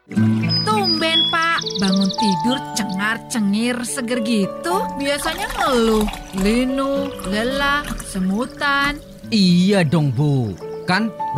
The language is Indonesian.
Tumben Pak, bangun tidur cengar-cengir seger gitu. Biasanya ngeluh, linu, lelah, semutan. Iya dong Bu, kan